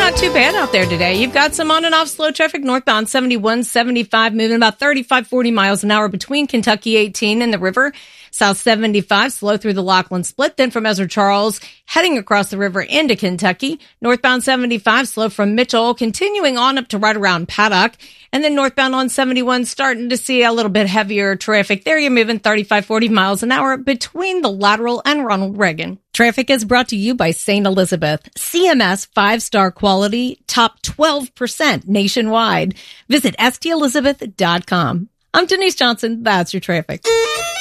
not too bad out there today. You've got some on and off slow traffic northbound 71, 75, moving about 35, 40 miles an hour between Kentucky 18 and the river. South 75, slow through the Lachlan Split. Then from Ezra Charles, heading across the river into Kentucky. Northbound 75, slow from Mitchell, continuing on up to right around Paddock. And then northbound on 71, starting to see a little bit heavier traffic. There you're moving 35, 40 miles an hour between the Lateral and Ronald Reagan. Traffic is brought to you by St. Elizabeth. CMS 5-star quality, top 12% nationwide. Visit stelizabeth.com. I'm Denise Johnson. That's your traffic.